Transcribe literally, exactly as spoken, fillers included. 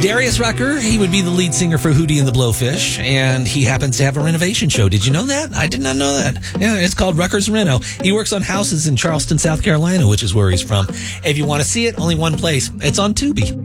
Darius Rucker, he would be the lead singer for Hootie and the Blowfish, and he happens to have a renovation show. Did you know that? I did not know that. Yeah, it's called Rucker's Reno. He works on houses in Charleston, South Carolina, which is where he's from. If you want to see it, only one place. It's on Tubi.